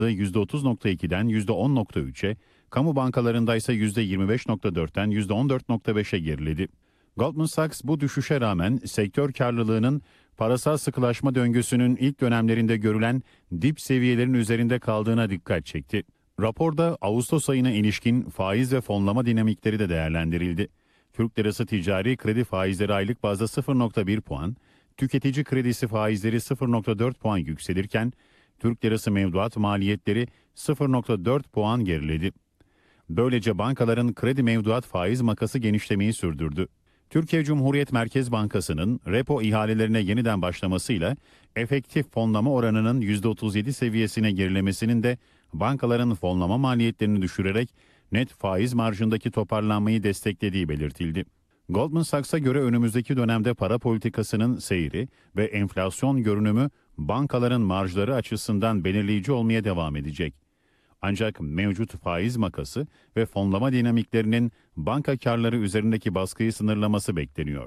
%30.2'den %10.3'e, kamu bankalarında ise %25.4'ten %14.5'e geriledi. Goldman Sachs bu düşüşe rağmen sektör karlılığının parasal sıkılaşma döngüsünün ilk dönemlerinde görülen dip seviyelerin üzerinde kaldığına dikkat çekti. Raporda Ağustos ayına ilişkin faiz ve fonlama dinamikleri de değerlendirildi. Türk lirası ticari kredi faizleri aylık bazda 0.1 puan, tüketici kredisi faizleri 0.4 puan yükselirken, Türk lirası mevduat maliyetleri 0.4 puan geriledi. Böylece bankaların kredi mevduat faiz makası genişlemeyi sürdürdü. Türkiye Cumhuriyet Merkez Bankası'nın repo ihalelerine yeniden başlamasıyla efektif fonlama oranının %37 seviyesine gerilemesinin de bankaların fonlama maliyetlerini düşürerek net faiz marjındaki toparlanmayı desteklediği belirtildi. Goldman Sachs'a göre önümüzdeki dönemde para politikasının seyri ve enflasyon görünümü bankaların marjları açısından belirleyici olmaya devam edecek. Ancak mevcut faiz makası ve fonlama dinamiklerinin banka karları üzerindeki baskıyı sınırlaması bekleniyor.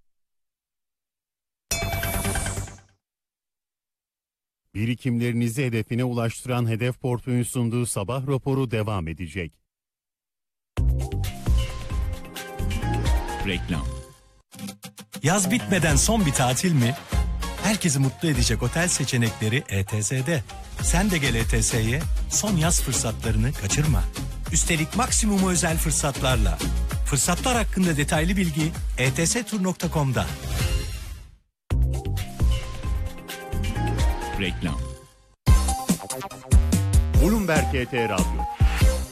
Birikimlerinizi hedefine ulaştıran Hedef Portföy'ün sunduğu sabah raporu devam edecek. Reklam. Yaz bitmeden son bir tatil mi? Herkesi mutlu edecek otel seçenekleri ETS'de. Sen de gel ETS'ye, son yaz fırsatlarını kaçırma. Üstelik maksimumu özel fırsatlarla. Fırsatlar hakkında detaylı bilgi etstur.com'da. Reklam. Bloomberg ET Radyo.